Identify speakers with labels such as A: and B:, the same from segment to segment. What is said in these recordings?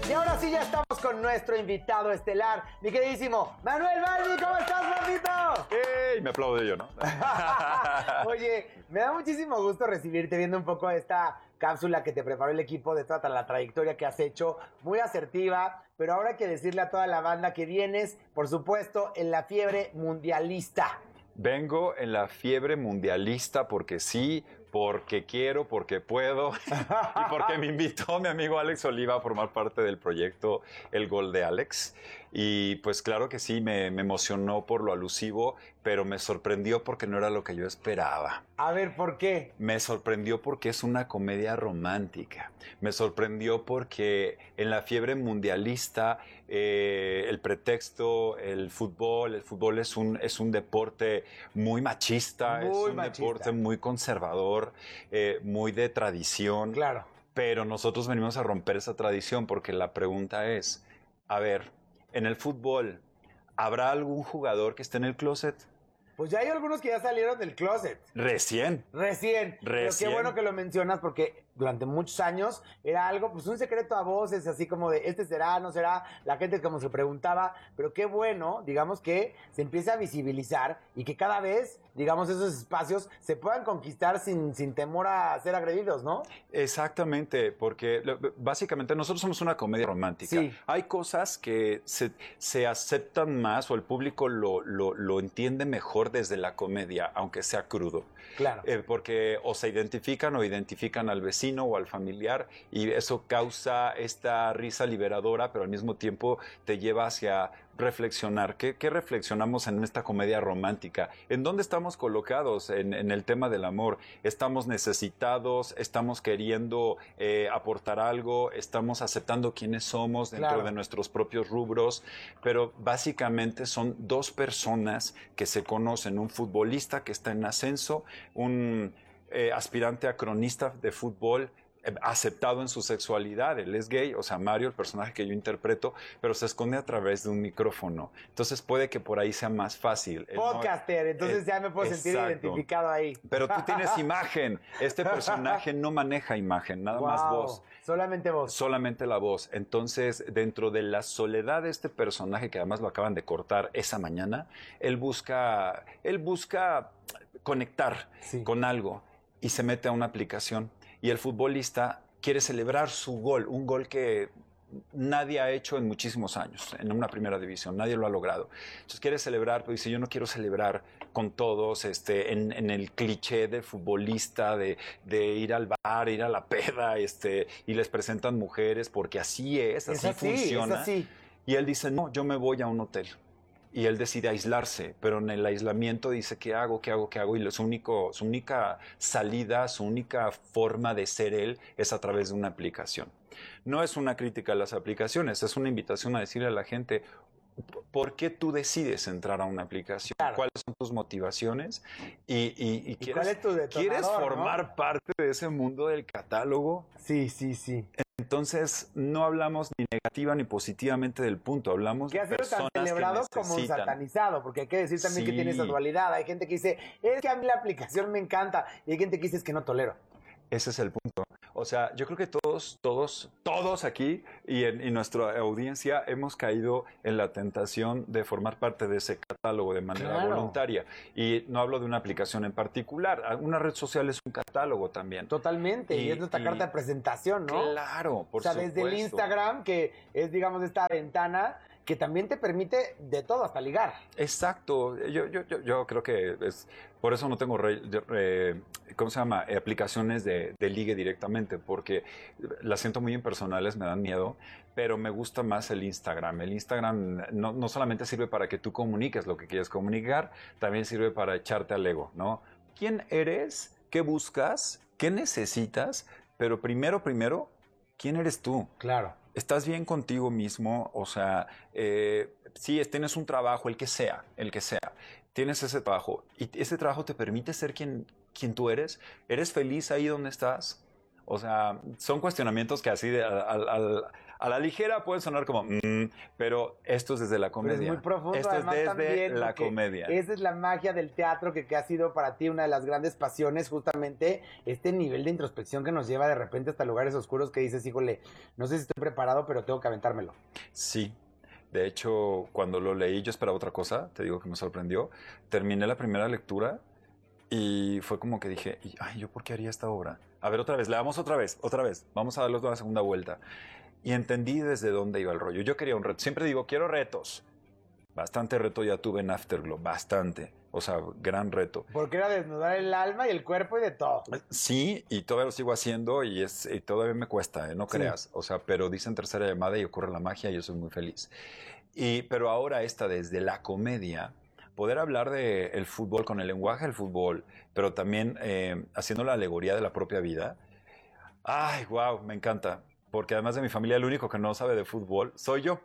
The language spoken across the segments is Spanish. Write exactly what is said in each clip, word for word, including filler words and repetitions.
A: Y ahora sí ya estamos con nuestro invitado estelar, mi queridísimo Manuel Balbi. ¿Cómo estás, papito?
B: ¡Ey! Me aplaudo yo, ¿no?
A: Oye, me da muchísimo gusto recibirte viendo un poco esta cápsula que te preparó el equipo de toda la trayectoria que has hecho, muy asertiva, pero ahora hay que decirle a toda la banda que vienes, por supuesto, en la fiebre mundialista.
B: Vengo en la fiebre mundialista porque sí, porque quiero, porque puedo y porque me invitó mi amigo Alex Oliva a formar parte del proyecto El Gol de Alex. Y pues claro que sí, me, me emocionó por lo alusivo, pero me sorprendió porque no era lo que yo esperaba.
A: A ver, ¿por qué?
B: Me sorprendió porque es una comedia romántica. Me sorprendió porque en la fiebre mundialista eh, el pretexto, el fútbol, el fútbol es un, es un deporte muy machista,
A: Muy
B: es un
A: machista.
B: deporte muy conservador, eh, muy de tradición.
A: Claro.
B: Pero nosotros venimos a romper esa tradición porque la pregunta es, a ver, en el fútbol, ¿habrá algún jugador que esté en el closet?
A: Pues ya hay algunos que ya salieron del closet.
B: Recién.
A: Recién. Pero
B: Recién.
A: qué bueno que lo mencionas porque durante muchos años era algo, pues un secreto a voces, así como de este será, no será, la gente como se preguntaba, pero qué bueno, digamos, que se empiece a visibilizar y que cada vez, digamos, esos espacios se puedan conquistar sin, sin temor a ser agredidos, ¿no?
B: Exactamente, porque lo- básicamente nosotros somos una comedia romántica.
A: Sí.
B: Hay cosas que se, se aceptan más o el público lo, lo, lo entiende mejor desde la comedia, aunque sea crudo.
A: Claro.
B: Eh, porque o se identifican o identifican al vecino o al familiar y eso causa esta risa liberadora, pero al mismo tiempo te lleva hacia reflexionar. ¿Qué, qué reflexionamos en esta comedia romántica? ¿En dónde estamos colocados en, en el tema del amor? ¿Estamos necesitados? ¿Estamos queriendo eh, aportar algo? ¿Estamos aceptando quiénes somos dentro
A: Claro.
B: de nuestros propios rubros? Pero básicamente son dos personas que se conocen, un futbolista que está en ascenso, un eh, aspirante a cronista de fútbol, eh, aceptado en su sexualidad, él es gay, o sea, Mario, el personaje que yo interpreto, pero se esconde a través de un micrófono. Entonces puede que por ahí sea más fácil. Él no-
A: Podcaster, entonces
B: eh,
A: ya me puedo sentir
B: exacto.
A: identificado ahí.
B: Pero tú tienes imagen. Este personaje no maneja imagen, nada más
A: Guau,
B: voz.
A: solamente voz.
B: Solamente la voz. Entonces, dentro de la soledad de este personaje, que además lo acaban de cortar esa mañana, él busca, él busca conectar
A: Sí.
B: con algo y se mete a una aplicación. Y el futbolista quiere celebrar su gol, un gol que nadie ha hecho en muchísimos años, en una primera división, nadie lo ha logrado. Entonces quiere celebrar, pero dice, yo no quiero celebrar con todos, este, en, en el cliché del futbolista, de, de ir al bar, ir a la peda, este, y les presentan mujeres, porque así es,
A: Es
B: así,
A: así,
B: funciona.
A: es así.
B: Y él dice, no, yo me voy a un hotel. Y él decide aislarse, pero en el aislamiento dice, ¿qué hago? ¿Qué hago? ¿Qué hago? Y su, único, su única salida, su única forma de ser él es a través de una aplicación. No es una crítica a las aplicaciones, es una invitación a decirle a la gente, ¿por qué tú decides entrar a una aplicación?
A: Claro.
B: ¿Cuáles son tus motivaciones? Y, y, y,
A: ¿Y
B: quieres,
A: cuál es tu detonador,
B: ¿quieres
A: no?
B: formar parte de ese mundo del catálogo?
A: Sí, sí, sí.
B: Entonces, no hablamos ni negativa ni positivamente del punto, hablamos
A: Que
B: de
A: ha sido tan
B: personas
A: celebrado
B: que
A: como
B: necesitan.
A: satanizado, porque hay que decir también que
B: Sí.
A: tiene esa dualidad. Hay gente que dice, es que a mí la aplicación me encanta, y hay gente que dice, es que no tolero.
B: Ese es el punto. O sea, yo creo que todos, todos, todos aquí y en y nuestra audiencia hemos caído en la tentación de formar parte de ese catálogo de manera
A: Claro.
B: voluntaria. Y no hablo de una aplicación en particular. Una red social es un catálogo también.
A: Totalmente, y,
B: Y-
A: es nuestra
B: y-
A: carta de presentación, ¿no?
B: Claro, por
A: o sea, desde el
B: supuesto.
A: Instagram, que es, digamos, esta ventana que también te permite de todo, hasta ligar.
B: Exacto, yo, yo, yo, yo creo que es, por eso no tengo, re- re- ¿cómo se llama? Eh, aplicaciones de, de ligue directamente, porque las siento muy impersonales, me dan miedo, pero me gusta más el Instagram. El Instagram no, no solamente sirve para que tú comuniques lo que quieres comunicar, también sirve para echarte al ego, ¿no? ¿Quién eres? ¿Qué buscas? ¿Qué necesitas? Pero primero, primero, ¿quién eres tú?
A: Claro.
B: ¿Estás bien contigo mismo? O sea, eh, sí, tienes un trabajo, el que sea, el que sea. Tienes ese trabajo y ese trabajo te permite ser quien, quien tú eres. ¿Eres feliz ahí donde estás? O sea, son cuestionamientos que así de, al, al, a la ligera pueden sonar como, mmm, pero esto es desde la comedia.
A: Pero es muy profundo,
B: esto es
A: además
B: desde
A: también,
B: la comedia.
A: Esa es la magia del teatro que, que ha sido para ti una de las grandes pasiones, justamente este nivel de introspección que nos lleva de repente hasta lugares oscuros que dices, híjole, no sé si estoy preparado, pero tengo que aventármelo.
B: Sí. De hecho, cuando lo leí yo esperaba otra cosa, te digo que me sorprendió. Terminé la primera lectura y fue como que dije, ay, ¿yo por qué haría esta obra? A ver, otra vez, leamos otra vez, otra vez. Vamos a darle una segunda vuelta. Y entendí desde dónde iba el rollo. Yo quería un reto. Siempre digo, quiero retos. Bastante reto ya tuve en Afterglow, bastante. O sea, gran reto.
A: Porque era desnudar el alma y el cuerpo y de todo.
B: Sí, y todavía lo sigo haciendo y, es, y todavía me cuesta, ¿eh? No creas. Sí. O sea, pero dicen tercera llamada y ocurre la magia y yo soy muy feliz. Y, pero ahora esta desde la comedia, poder hablar del de fútbol con el lenguaje del fútbol, pero también eh, haciendo la alegoría de la propia vida. Ay, wow, me encanta. Porque además de mi familia, el único que no sabe de fútbol soy yo.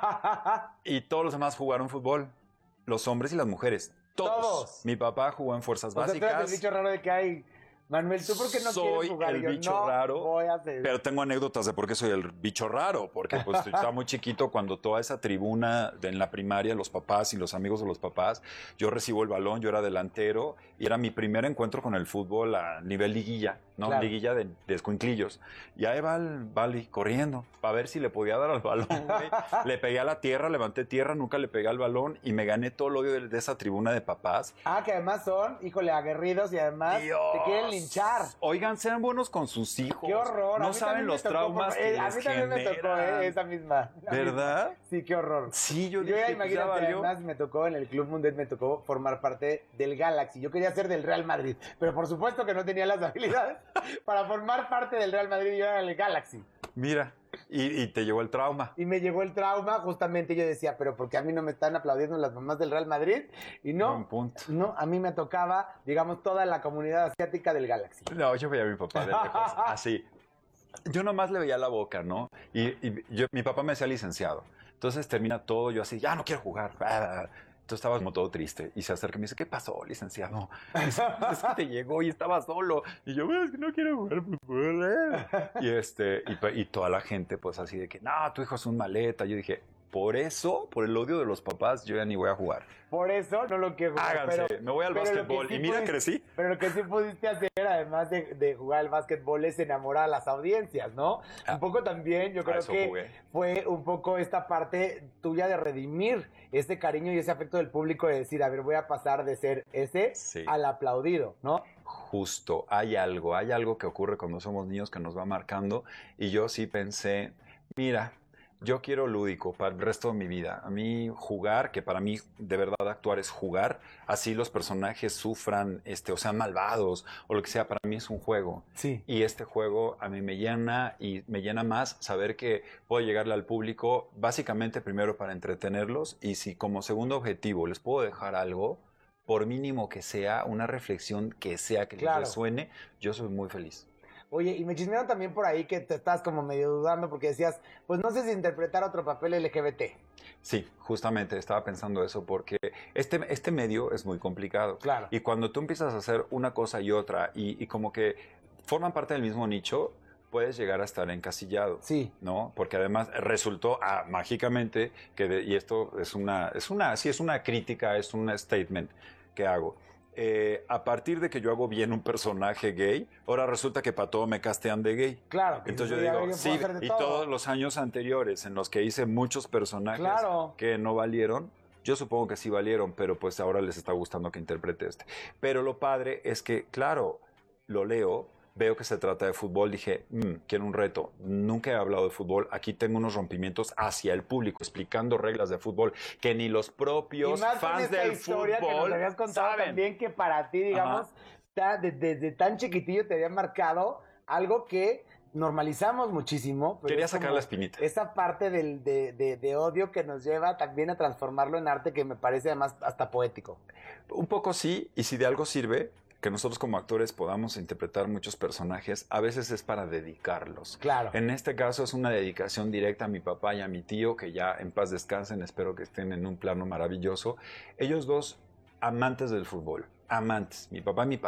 B: Y todos los demás jugaron fútbol. Los hombres y las mujeres. Todos. Todos. Mi papá jugó en fuerzas o básicas.
A: Sea, tú eres el bicho raro de que hay... Manuel, ¿tú por qué no
B: soy
A: quieres jugar?
B: el
A: yo,
B: bicho
A: no
B: raro,
A: voy a hacer...
B: pero tengo anécdotas de por qué soy el bicho raro, porque pues estaba muy chiquito cuando toda esa tribuna de, en la primaria, los papás y los amigos de los papás, yo recibo el balón, yo era delantero y era mi primer encuentro con el fútbol a nivel liguilla, ¿no? Claro. Liguilla de, de escuinclillos. Y ahí va el Bali corriendo para ver si le podía dar al balón, güey. Le pegué a la tierra, levanté tierra, nunca le pegué al balón y me gané todo el odio de, de esa tribuna de papás.
A: Ah, que además son, híjole, aguerridos y además Dios. Te quieren linchar.
B: Oigan, sean buenos con sus hijos.
A: Qué horror.
B: No saben los
A: tocó,
B: traumas
A: por...
B: que
A: eh, A mí también
B: generan.
A: me tocó eh, esa misma.
B: ¿Verdad?
A: Misma. Sí, qué horror.
B: Sí, yo,
A: yo
B: dije,
A: ya imagínate,
B: pues ya
A: además me tocó en el Club Mundet, me tocó formar parte del Galaxy. Yo quería ser del Real Madrid, pero por supuesto que no tenía las habilidades para formar parte del Real Madrid y yo era el Galaxy.
B: Mira, y, y te llegó el trauma.
A: Y me llegó el trauma, justamente yo decía, pero ¿por qué a mí no me están aplaudiendo las mamás del Real Madrid? Y no,
B: punto.
A: no, a mí me tocaba, digamos, toda la comunidad asiática del Galaxy.
B: No, yo veía a mi papá de lejos, así. Yo nomás le veía la boca, ¿no? Y, y yo, mi papá me decía licenciado. Entonces termina todo, yo así, ya no quiero jugar. Entonces estaba como todo triste y se acerca y me dice, ¿qué pasó, licenciado? Dice, es que te llegó y estaba solo. Y yo, es que no quiero jugar fútbol. ¿eh? Y, este, y, y toda la gente pues así de que, no, tu hijo es un maleta. Yo dije, por eso, por el odio de los papás, yo ya ni voy a jugar.
A: Por eso no lo quiero jugar.
B: Háganse,
A: pero,
B: me voy al básquetbol. Sí y mira,
A: pudiste,
B: crecí.
A: Pero lo que sí pudiste hacer, además de, de jugar al básquetbol, es enamorar a las audiencias, ¿no? Ah, un poco también, yo creo que jugué. Fue un poco esta parte tuya de redimir ese cariño y ese afecto del público de decir, a ver, voy a pasar de ser ese sí. al aplaudido, ¿no?
B: Justo, hay algo, hay algo que ocurre cuando somos niños que nos va marcando y yo sí pensé, mira, yo quiero lúdico para el resto de mi vida. A mí jugar, que para mí de verdad actuar es jugar, así los personajes sufran, este, o sean malvados, o lo que sea, para mí es un juego.
A: Sí.
B: Y este juego a mí me llena y me llena más saber que puedo llegarle al público, básicamente primero para entretenerlos, y si como segundo objetivo les puedo dejar algo, por mínimo que sea, una reflexión que sea, que
A: claro.
B: les resuene, yo soy muy feliz.
A: Oye, y me chismearon también por ahí que te estás como medio dudando porque decías, pues no sé si interpretar otro papel L G B T.
B: Sí, justamente estaba pensando eso porque este, este medio es muy complicado.
A: Claro.
B: Y cuando tú empiezas a hacer una cosa y otra y, y como que forman parte del mismo nicho, puedes llegar a estar encasillado.
A: Sí.
B: ¿No? Porque además resultó ah, mágicamente que, de, y esto es una, es una, sí es una crítica, es un statement que hago. Eh, a partir de que yo hago bien un personaje gay, ahora resulta que para todo me castean de gay.
A: Claro.
B: Entonces yo digo, sí, y todo. Todos los años anteriores en los que hice muchos personajes
A: claro.
B: que no valieron, yo supongo que sí valieron, pero pues ahora les está gustando que interprete este. Pero lo padre es que, claro, lo leo, veo que se trata de fútbol, dije, mmm, quiero un reto. Nunca he hablado de fútbol. Aquí tengo unos rompimientos hacia el público, explicando reglas de fútbol que ni los propios
A: y más
B: fans
A: con esta
B: del
A: historia
B: fútbol
A: que nos habías contado
B: saben.
A: También que para ti, digamos, ta, de, desde tan chiquitillo te había marcado algo que normalizamos muchísimo. Pero
B: quería sacar la espinita.
A: Esa parte del, de, de, de odio que nos lleva también a transformarlo en arte que me parece además hasta poético.
B: Un poco sí, y si de algo sirve que nosotros como actores podamos interpretar muchos personajes, a veces es para dedicarlos.
A: Claro.
B: En este caso es una dedicación directa a mi papá y a mi tío, que ya en paz descansen, espero que estén en un plano maravilloso. Ellos dos, amantes del fútbol, amantes, mi papá y mi padrino.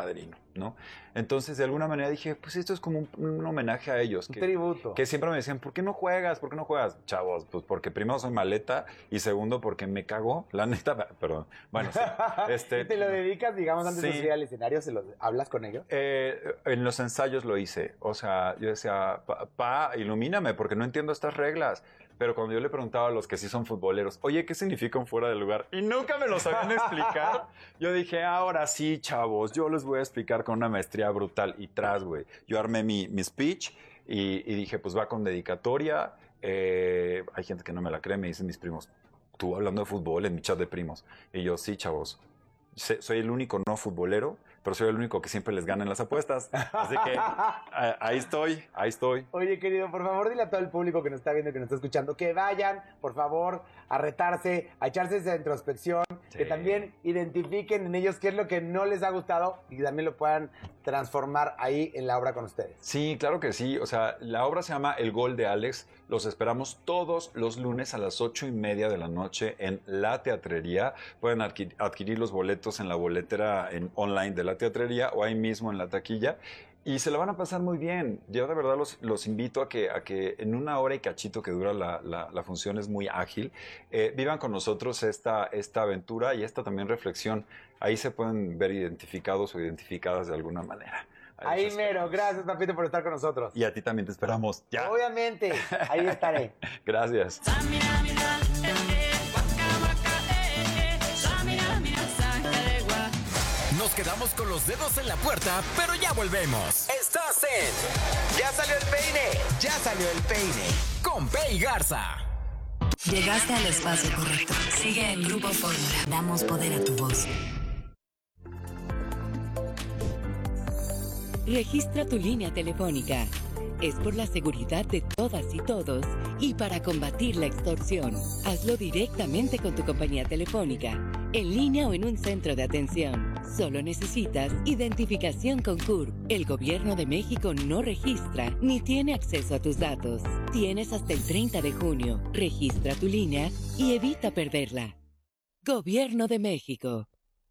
B: ¿no? Entonces, de alguna manera dije, pues esto es como un, un homenaje a ellos.
A: Un
B: que,
A: tributo.
B: Que siempre me decían, ¿por qué no juegas? ¿Por qué no juegas? Chavos, pues porque primero soy maleta y segundo porque me cago, la neta, perdón. Bueno, sí. Este,
A: ¿Te lo dedicas, digamos, antes
B: sí.
A: de subir al escenario? ¿Se lo hablas con ellos?
B: Eh, en los ensayos lo hice. O sea, yo decía, pa, pa, ilumíname porque no entiendo estas reglas. Pero cuando yo le preguntaba a los que sí son futboleros, oye, ¿qué significa un fuera de lugar? Y nunca me lo sabían explicar. Yo dije, ahora sí, chavos, yo les voy a explicar con una maestría brutal. Y tras, güey, yo armé mi, mi speech y, y dije, pues va con dedicatoria. Eh, hay gente que no me la cree, me dicen mis primos, tú hablando de fútbol en mi chat de primos. Y yo, sí, chavos, soy el único no futbolero, pero soy el único que siempre les gana en las apuestas. Así que a, ahí estoy, ahí estoy.
A: Oye, querido, por favor, dile a todo el público que nos está viendo, que nos está escuchando, que vayan, por favor, a retarse, a echarse esa introspección, sí. Que también identifiquen en ellos qué es lo que no les ha gustado y que también lo puedan transformar ahí en la obra con ustedes.
B: Sí, claro que sí. O sea, la obra se llama El Gol de Alex. Los esperamos todos los lunes a las ocho y media de la noche en La Teatrería. Pueden adquirir, adquirir los boletos en la boletera en online de La Teatrería o ahí mismo en la taquilla. Y se lo van a pasar muy bien. Yo de verdad los, los invito a que, a que en una hora y cachito que dura la, la, la función, es muy ágil, eh, vivan con nosotros esta, esta aventura y esta también reflexión. Ahí se pueden ver identificados o identificadas de alguna manera.
A: Ahí, ahí mero, gracias Papito por estar con nosotros.
B: Y a ti también te esperamos. Ya.
A: Obviamente, ahí estaré.
B: Gracias.
C: Nos quedamos con los dedos en la puerta, pero ya volvemos. Estás en
A: Ya salió el peine, ya salió el peine.
C: Con Pei Garza.
D: Llegaste al espacio correcto. Sigue en Grupo Fórmula. Damos poder a tu voz.
E: Registra tu línea telefónica. Es por la seguridad de todas y todos y para combatir la extorsión. Hazlo directamente con tu compañía telefónica, en línea o en un centro de atención. Solo necesitas identificación con C U R P. El Gobierno de México no registra ni tiene acceso a tus datos. Tienes hasta el treinta de junio. Registra tu línea y evita perderla. Gobierno de México.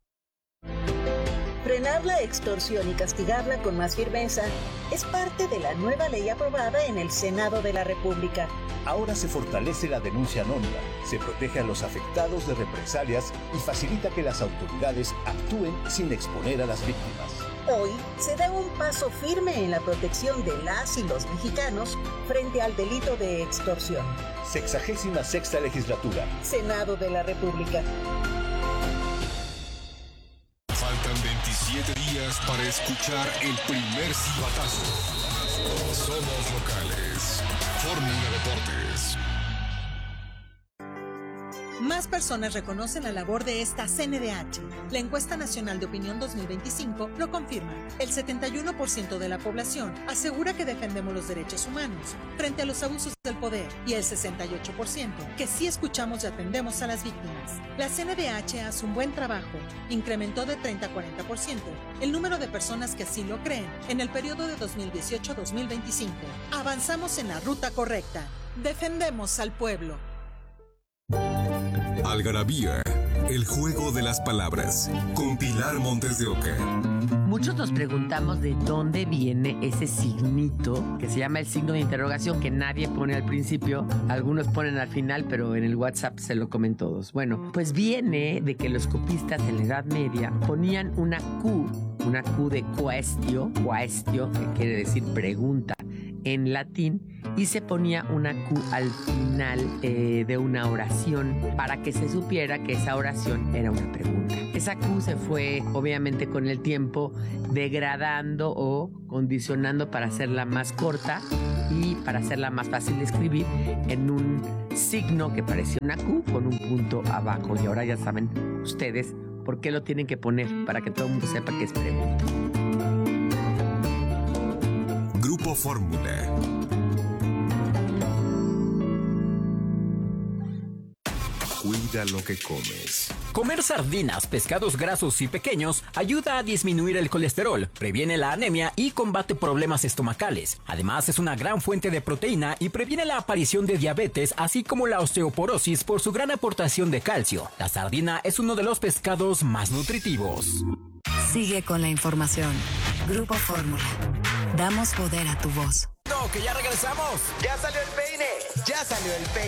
F: Frenar la extorsión y castigarla con más firmeza es parte de la nueva ley aprobada en el Senado de la República.
G: Ahora se fortalece la denuncia anónima, se protege a los afectados de represalias y facilita que las autoridades actúen sin exponer a las víctimas.
F: Hoy se da un paso firme en la protección de las y los mexicanos frente al delito de extorsión.
G: Sexagésima sexta legislatura.
F: Senado de la República.
H: Faltan veintisiete días para escuchar el primer silbatazo. Somos locales. Fórmula Deportes.
I: Más personas reconocen la labor de esta C N D H. La Encuesta Nacional de Opinión dos mil veinticinco lo confirma. El setenta y uno por ciento de la población asegura que defendemos los derechos humanos frente a los abusos del poder y el sesenta y ocho por ciento que sí escuchamos y atendemos a las víctimas. La C N D H hace un buen trabajo. Incrementó de treinta a cuarenta por ciento el número de personas que así lo creen en el periodo de dos mil dieciocho a dos mil veinticinco. Avanzamos en la ruta correcta. Defendemos al pueblo.
H: Algarabía, el juego de las palabras, con Pilar Montes de Oca.
J: Muchos nos preguntamos de dónde viene ese signito que se llama el signo de interrogación que nadie pone al principio, algunos ponen al final, pero en el WhatsApp se lo comen todos. Bueno, pues viene de que los copistas en la Edad Media ponían una Q, una Q de quaestio, quaestio, que quiere decir pregunta en latín, y se ponía una Q al final eh, de una oración para que se supiera que esa oración era una pregunta. Esa Q se fue, obviamente, con el tiempo degradando o condicionando para hacerla más corta y para hacerla más fácil de escribir en un signo que parecía una Q con un punto abajo. Y ahora ya saben ustedes por qué lo tienen que poner, para que todo el mundo sepa que es pregunta.
H: Grupo Fórmula. Cuida lo que comes.
C: Comer sardinas, pescados grasos y pequeños ayuda a disminuir el colesterol, previene la anemia y combate problemas estomacales. Además, es una gran fuente de proteína y previene la aparición de diabetes, así como la osteoporosis por su gran aportación de calcio. La sardina es uno de los pescados más nutritivos.
D: Sigue con la información. Grupo Fórmula. Damos poder a tu voz.
C: No, que ya regresamos.
A: Ya salió el peine. Ya salió el peine.